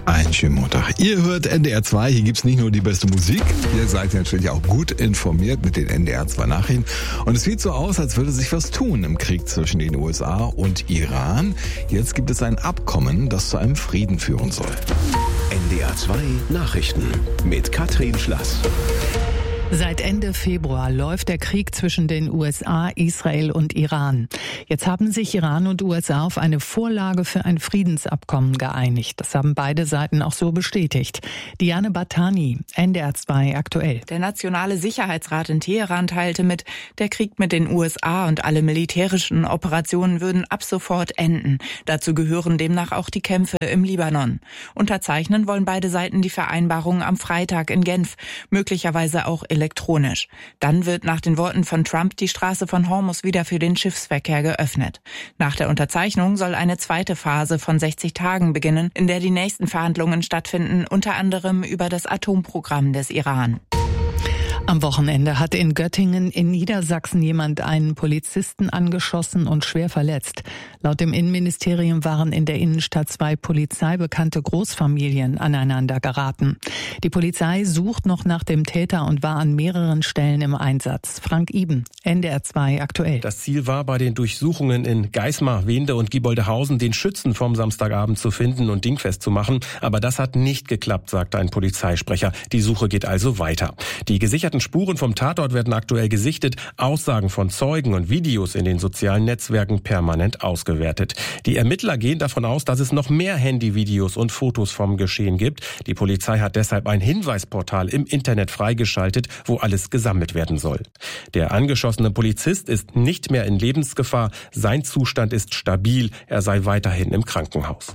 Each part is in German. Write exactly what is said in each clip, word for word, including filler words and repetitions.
Einen schönen Montag. Ihr hört N D R zwei, hier gibt's nicht nur die beste Musik, ihr seid natürlich auch gut informiert mit den N D R zwei Nachrichten. Und es sieht so aus, als würde sich was tun im Krieg zwischen den U S A und Iran. Jetzt gibt es ein Abkommen, das zu einem Frieden führen soll. N D R zwei Nachrichten mit Katrin Schlass. Seit Ende Februar läuft der Krieg zwischen den U S A, Israel und Iran. Jetzt haben sich Iran und U S A auf eine Vorlage für ein Friedensabkommen geeinigt. Das haben beide Seiten auch so bestätigt. Diane Batani, N D R zwei aktuell. Der Nationale Sicherheitsrat in Teheran teilte mit, der Krieg mit den U S A und alle militärischen Operationen würden ab sofort enden. Dazu gehören demnach auch die Kämpfe im Libanon. Unterzeichnen wollen beide Seiten die Vereinbarung am Freitag in Genf, möglicherweise auch elektronisch. Dann wird nach den Worten von Trump die Straße von Hormuz wieder für den Schiffsverkehr geöffnet. Nach der Unterzeichnung soll eine zweite Phase von sechzig Tagen beginnen, in der die nächsten Verhandlungen stattfinden, unter anderem über das Atomprogramm des Iran. Am Wochenende hat in Göttingen in Niedersachsen jemand einen Polizisten angeschossen und schwer verletzt. Laut dem Innenministerium waren in der Innenstadt zwei polizeibekannte Großfamilien aneinander geraten. Die Polizei sucht noch nach dem Täter und war an mehreren Stellen im Einsatz. Frank Iben, N D R zwei aktuell. Das Ziel war bei den Durchsuchungen in Geismar, Wende und Gieboldehausen, den Schützen vom Samstagabend zu finden und dingfest zu machen. Aber das hat nicht geklappt, sagte ein Polizeisprecher. Die Suche geht also weiter. Die gesicherten Spuren vom Tatort werden aktuell gesichtet, Aussagen von Zeugen und Videos in den sozialen Netzwerken permanent ausgewertet. Die Ermittler gehen davon aus, dass es noch mehr Handyvideos und Fotos vom Geschehen gibt. Die Polizei hat deshalb ein Hinweisportal im Internet freigeschaltet, wo alles gesammelt werden soll. Der angeschossene Polizist ist nicht mehr in Lebensgefahr. Sein Zustand ist stabil. Er sei weiterhin im Krankenhaus.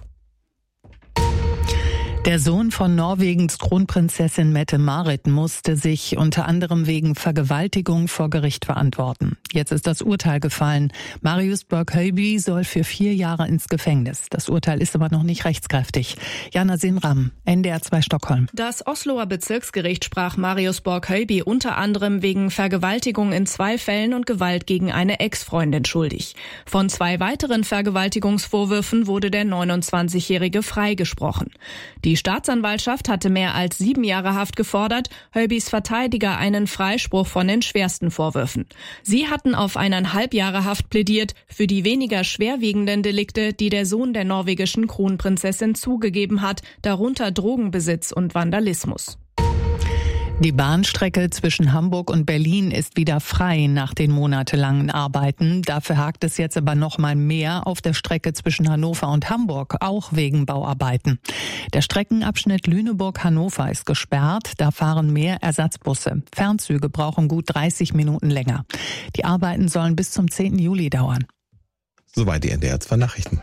Der Sohn von Norwegens Kronprinzessin Mette-Marit musste sich unter anderem wegen Vergewaltigung vor Gericht verantworten. Jetzt ist das Urteil gefallen. Marius Borg-Høiby soll für vier Jahre ins Gefängnis. Das Urteil ist aber noch nicht rechtskräftig. Jana Sinram, N D R zwei Stockholm. Das Osloer Bezirksgericht sprach Marius Borg-Høiby unter anderem wegen Vergewaltigung in zwei Fällen und Gewalt gegen eine Ex-Freundin schuldig. Von zwei weiteren Vergewaltigungsvorwürfen wurde der neunundzwanzigjährige freigesprochen. Die Die Staatsanwaltschaft hatte mehr als sieben Jahre Haft gefordert, Høibys Verteidiger einen Freispruch von den schwersten Vorwürfen. Sie hatten auf eineinhalb Jahre Haft plädiert, für die weniger schwerwiegenden Delikte, die der Sohn der norwegischen Kronprinzessin zugegeben hat, darunter Drogenbesitz und Vandalismus. Die Bahnstrecke zwischen Hamburg und Berlin ist wieder frei nach den monatelangen Arbeiten. Dafür hakt es jetzt aber noch mal mehr auf der Strecke zwischen Hannover und Hamburg, auch wegen Bauarbeiten. Der Streckenabschnitt Lüneburg-Hannover ist gesperrt, da fahren mehr Ersatzbusse. Fernzüge brauchen gut dreißig Minuten länger. Die Arbeiten sollen bis zum zehnten Juli dauern. Soweit die N D R zwei Nachrichten.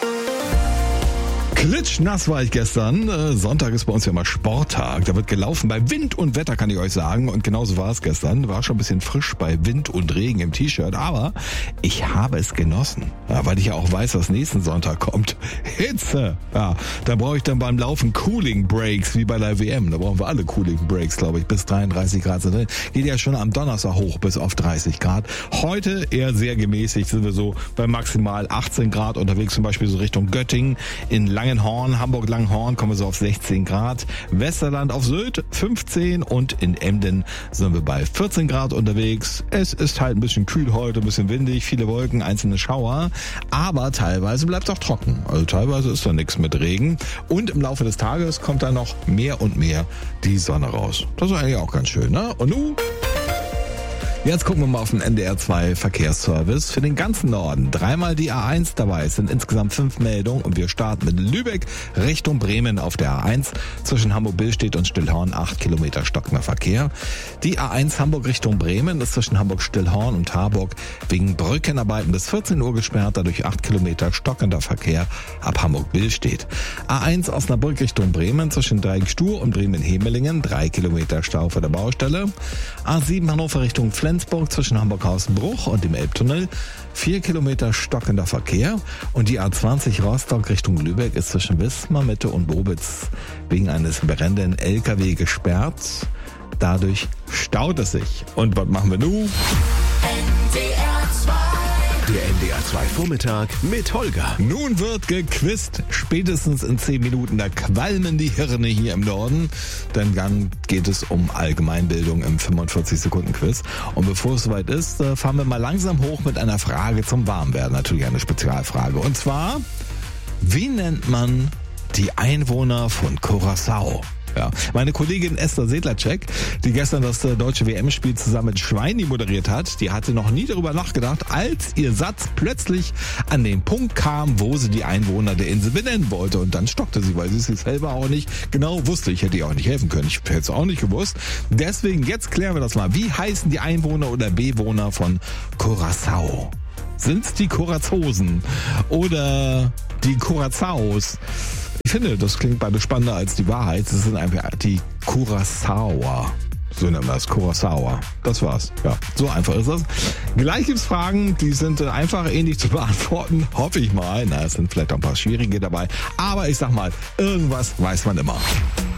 Klitschnass war ich gestern. Sonntag ist bei uns ja mal Sporttag. Da wird gelaufen bei Wind und Wetter, kann ich euch sagen. Und genauso war es gestern. War schon ein bisschen frisch bei Wind und Regen im T-Shirt. Aber ich habe es genossen. Ja, weil ich ja auch weiß, was nächsten Sonntag kommt. Hitze. Ja, da brauche ich dann beim Laufen Cooling Breaks, wie bei der W M. Da brauchen wir alle Cooling Breaks, glaube ich. Bis dreiunddreißig Grad sind drin. Geht ja schon am Donnerstag hoch bis auf dreißig Grad. Heute eher sehr gemäßigt. Sind wir so bei maximal achtzehn Grad unterwegs. Zum Beispiel so Richtung Göttingen. In Langenhorn, Hamburg-Langenhorn kommen wir so auf sechzehn Grad. Westerland auf Sylt fünfzehn und in Emden sind wir bei vierzehn Grad unterwegs. Es ist halt ein bisschen kühl heute, ein bisschen windig, viele Wolken, einzelne Schauer. Aber teilweise bleibt es auch trocken. Also teilweise ist da nichts mit Regen. Und im Laufe des Tages kommt dann noch mehr und mehr die Sonne raus. Das ist eigentlich auch ganz schön, ne? Und nun... Jetzt gucken wir mal auf den N D R zwei Verkehrsservice für den ganzen Norden. Dreimal die A eins dabei, es sind insgesamt fünf Meldungen und wir starten mit Lübeck Richtung Bremen auf der A eins. Zwischen Hamburg-Billstedt und Stillhorn acht Kilometer stockender Verkehr. Die A eins Hamburg Richtung Bremen ist zwischen Hamburg-Stillhorn und Harburg wegen Brückenarbeiten bis vierzehn Uhr gesperrt, dadurch acht Kilometer stockender Verkehr ab Hamburg-Billstedt. A eins Osnabrück Richtung Bremen zwischen Dreieck-Stur und Bremen-Hemelingen drei Kilometer Stau vor der Baustelle. A sieben Hannover Richtung Flensburg zwischen Hamburg-Hausenbruch und dem Elbtunnel vier Kilometer stockender Verkehr. Und die A zwanzig Rostock Richtung Lübeck ist zwischen Wismar, Mitte und Bobitz wegen eines brennenden L K W gesperrt. Dadurch staut es sich. Und was machen wir nun? N D R zwei Der N D R zwei Vormittag mit Holger. Nun wird gequizt, spätestens in zehn Minuten, da qualmen die Hirne hier im Norden, denn dann geht es um Allgemeinbildung im fünfundvierzig Sekunden Quiz. Und bevor es soweit ist, fahren wir mal langsam hoch mit einer Frage zum Warmwerden, natürlich eine Spezialfrage. Und zwar, wie nennt man die Einwohner von Curaçao? Ja, meine Kollegin Esther Sedlacek, die gestern das deutsche W M-Spiel zusammen mit Schweini moderiert hat, die hatte noch nie darüber nachgedacht, als ihr Satz plötzlich an den Punkt kam, wo sie die Einwohner der Insel benennen wollte. Und dann stockte sie, weil sie es selber auch nicht genau wusste. Ich hätte ihr auch nicht helfen können. Ich hätte es auch nicht gewusst. Deswegen, jetzt klären wir das mal. Wie heißen die Einwohner oder Bewohner von Curaçao? Sind's die Curazosen oder die Curaçaos? Ich finde, das klingt beide spannender als die Wahrheit. Das sind einfach die Curaçaoer. So nennen wir das, Curaçaoer. Das war's. Ja, so einfach ist das. Gleich gibt's Fragen, die sind einfach ähnlich zu beantworten. Hoffe ich mal. Na, es sind vielleicht auch ein paar schwierige dabei. Aber ich sag mal, irgendwas weiß man immer.